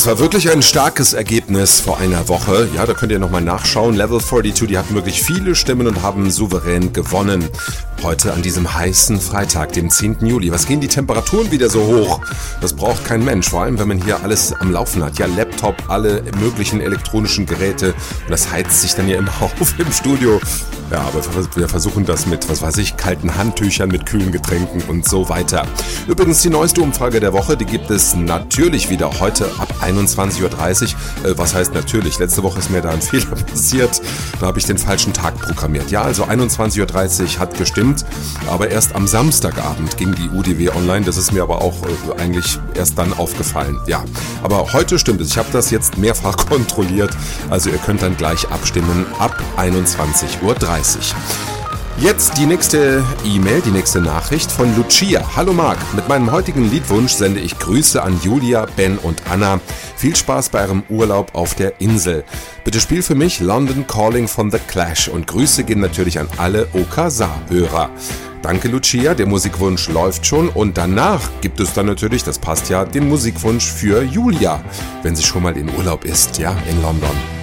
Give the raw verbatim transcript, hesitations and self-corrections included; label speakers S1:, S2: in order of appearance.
S1: Es war wirklich ein starkes Ergebnis vor einer Woche. Ja, da könnt ihr nochmal nachschauen. Level zweiundvierzig, die hatten wirklich viele Stimmen und haben souverän gewonnen. Heute an diesem heißen Freitag, dem zehnten Juli. Was gehen die Temperaturen wieder so hoch? Das braucht kein Mensch, vor allem wenn man hier alles am Laufen hat. Ja, Laptop, alle möglichen elektronischen Geräte. Und das heizt sich dann ja immer auf im Studio. Ja, aber wir versuchen das mit, was weiß ich, kalten Handtüchern, mit kühlen Getränken und so weiter. Übrigens die neueste Umfrage der Woche, die gibt es natürlich wieder heute ab einundzwanzig Uhr dreißig. Äh, was heißt natürlich? Letzte Woche ist mir da ein Fehler passiert. Da habe ich den falschen Tag programmiert. Ja, also einundzwanzig Uhr dreißig hat gestimmt, aber erst am Samstagabend ging die U D W online. Das ist mir aber auch äh, eigentlich erst dann aufgefallen. Ja, aber heute stimmt es. Ich habe das jetzt mehrfach kontrolliert. Also ihr könnt dann gleich abstimmen ab einundzwanzig Uhr dreißig. Jetzt die nächste E-Mail, die nächste Nachricht von Lucia. Hallo Marc, mit meinem heutigen Liedwunsch sende ich Grüße an Julia, Ben und Anna. Viel Spaß bei eurem Urlaub auf der Insel. Bitte spiel für mich London Calling von The Clash und Grüße gehen natürlich an alle O K S A-Hörer. Danke Lucia, der Musikwunsch läuft schon und danach gibt es dann natürlich, das passt ja, den Musikwunsch für Julia, wenn sie schon mal in Urlaub ist, ja, in London.